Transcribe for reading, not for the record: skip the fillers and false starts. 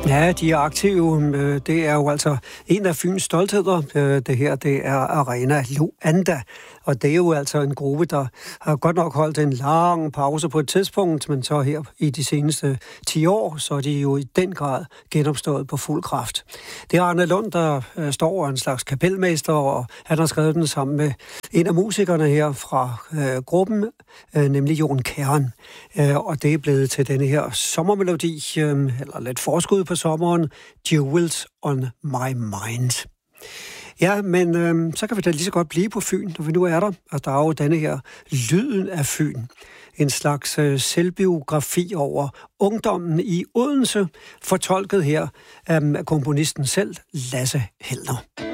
Ja, de er aktive. Det er jo altså en af Fyns stoltheder. Det her, det er Arena Luanda. Og det er jo altså en gruppe, der har godt nok holdt en lang pause på et tidspunkt, men så her i de seneste 10 år, så er de jo i den grad genopstået på fuld kraft. Det er Arne Lund, der står en slags kapelmester, og han har skrevet den sammen med en af musikerne her fra gruppen, nemlig Jon Kern. Og det er blevet til denne her sommermelodi, eller lidt forskud på sommeren, Jewels on My Mind. Ja, men så kan vi da lige så godt blive på Fyn, når vi nu er der. Og der er jo denne her Lyden af Fyn. En slags selvbiografi over ungdommen i Odense, fortolket her af komponisten selv, Lasse Hellner.